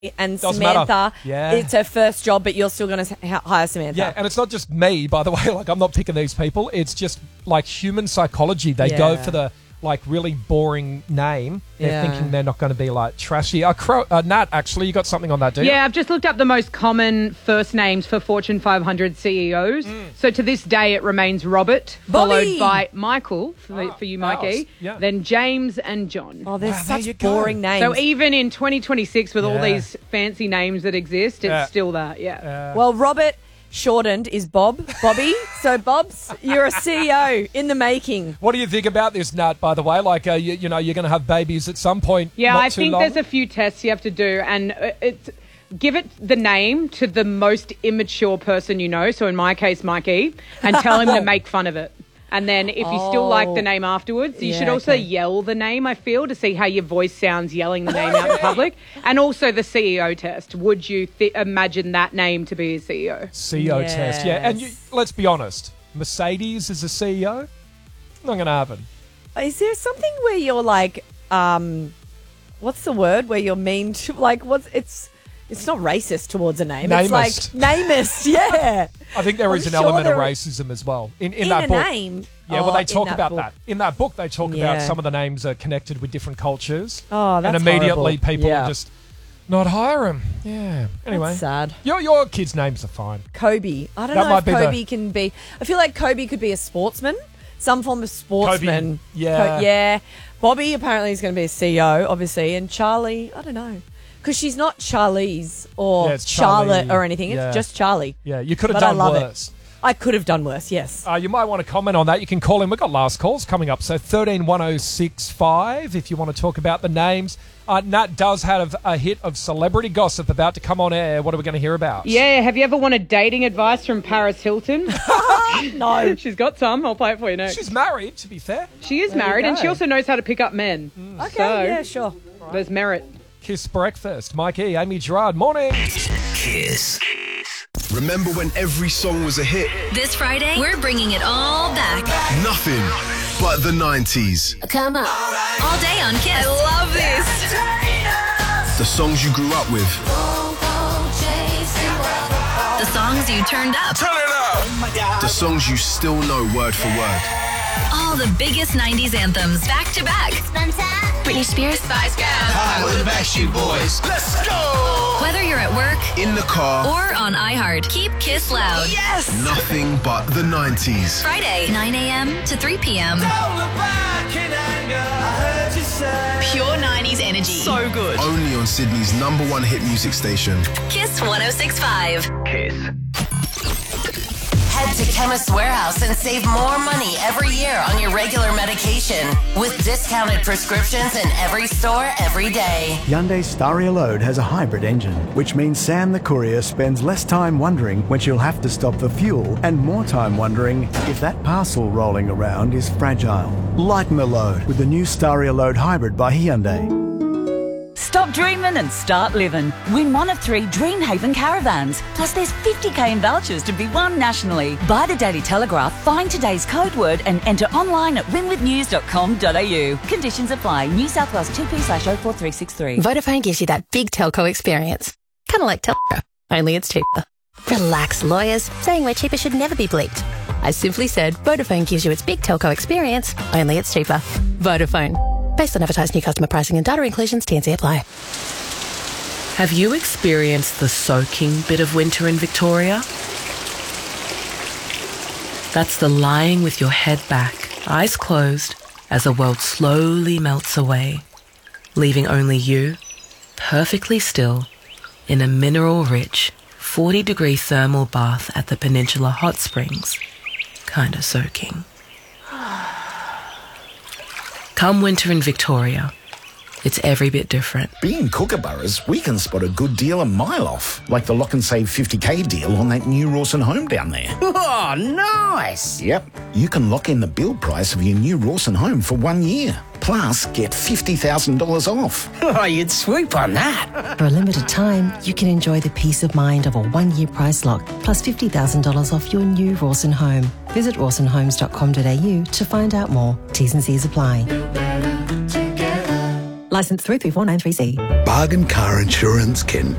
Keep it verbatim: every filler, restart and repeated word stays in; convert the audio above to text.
and Doesn't Samantha, matter. Yeah. it's her first job, but you're still going to hire Samantha. Yeah, and it's not just me, by the way. Like, I'm not picking these people. It's just like human psychology. They Yeah. go for the like really boring name. They're Yeah. thinking they're not going to be like trashy. Uh, Cro- uh, Nat, actually, you got something on that, do you? Yeah, I've just looked up the most common first names for Fortune five hundred C E Os. Mm. So to this day, it remains Robert, Bobby. followed by Michael, for, Ah, for you, ours. Mikey, Yeah. then James and John. Oh, there's Wow, there you such go. boring names. So even in twenty twenty-six, with all Yeah. these fancy names that exist, it's Yeah. still that, yeah. Uh, well, Robert shortened is Bob, Bobby. So, Bob's, you're a C E O in the making. what do you think about this, Nat, by the way? Like, uh, you, you know, you're going to have babies at some point. Yeah, not I too think long. there's a few tests you have to do, and uh, it's give it the name to the most immature person you know. So in my case, Mikey, and tell him to make fun of it. And then if you still like the name afterwards, you Yeah, should also okay. yell the name, I feel, to see how your voice sounds yelling the name out in public. And also the C E O test. Would you th- imagine that name to be a C E O? C E O test, yeah. And you, Yes. let's be honest, Mercedes is a C E O? Not going to happen. Is there something where you're like, um, what's the word? Where you're mean to, like, what's, it's, it's not racist towards a name. It's like, Namist. namist, yeah. I think there I'm is an sure element of there- racism as well in, in, In that a book. name. Yeah, well, Oh, they in talk that about book. that. In that book, they talk Yeah. about some of the names are connected with different cultures. Oh, that's And immediately horrible. people Yeah. are just not hire them. Yeah. Anyway. That's sad. Your, your kids' names are fine. Kobe. I don't That know might if be the- Kobe can be. I feel like Kobe could be a sportsman, some form of sportsman. yeah. Co- yeah. Bobby apparently is going to be a C E O, obviously, and Charlie, I don't know, because she's not Charlize or Yeah, it's Charlotte Charlie. or anything. It's Yeah. just Charlie. Yeah, you could have But I done love it. worse. I could have done worse. Yes. Uh, you might want to comment on that. You can call in. We've got last calls coming up. So thirteen one oh six five if you want to talk about the names. Uh, Nat does have a hit of celebrity gossip about to come on air. What are we going to hear about? Yeah, have you ever wanted dating advice from Paris Hilton? No. She's got some. I'll play it for you next. She's married, to be fair. She is There you married, and go. she also knows how to pick up men. Okay. So- yeah. Sure. There's merit. Kiss Breakfast. Mike E, Amy Gerard. Morning. Kiss. Remember when every song was a hit? This Friday, we're bringing it all back. Nothing but the nineties. Come on. All day on Kiss. I love this. The songs you grew up with. The songs you turned up. Turn it up! The songs you still know word for word. All the biggest nineties anthems back to back. Britney Spears, Spice Girls. Hi, we're the Backstreet Boys. Let's go! Whether you're at work In the car. or on iHeart, keep Kiss loud. Yes! Nothing but the nineties. Friday, nine a.m. to three p.m. Pure nineties energy. So good. Only on Sydney's number one hit music station. Kiss one oh six point five. Kiss. Head to Chemist Warehouse and save more money every year on your regular medication with discounted prescriptions in every store every day. Hyundai Staria Load has a hybrid engine, which means Sam the courier spends less time wondering when she'll have to stop for fuel and more time wondering if that parcel rolling around is fragile. Lighten the load with the new Staria Load Hybrid by Hyundai. Stop dreaming and start living. Win one of three Dreamhaven caravans. Plus there's fifty k in vouchers to be won nationally. Buy the Daily Telegraph, find today's code word and enter online at winwithnews dot com dot a u. Conditions apply. New South Wales two P slash oh four three six three. Vodafone gives you that big telco experience. Kind of like Telco, only it's cheaper. Relax, lawyers. Saying we're cheaper should never be bleeped. I simply said Vodafone gives you its big telco experience, only it's cheaper. Vodafone. Based on advertised new customer pricing and data inclusions, T and C apply. Have you experienced the soaking bit of winter in Victoria? That's the lying with your head back, eyes closed, as the world slowly melts away, leaving only you, perfectly still, in a mineral-rich, forty-degree thermal bath at the Peninsula Hot Springs, kinda soaking. Come winter in Victoria, it's every bit different. Being Kookaburras, we can spot a good deal a mile off, like the Lock and Save fifty k deal on that new Rawson home down there. Oh, nice! Yep, you can lock in the build price of your new Rawson home for one year. Plus, get fifty thousand dollars off. Oh, you'd swoop on that. For a limited time, you can enjoy the peace of mind of a one-year price lock, plus fifty thousand dollars off your new Rawson home. Visit rawson homes dot com dot a u to find out more. T's and C's apply. Like Licence three three four nine three C. Bargain car insurance can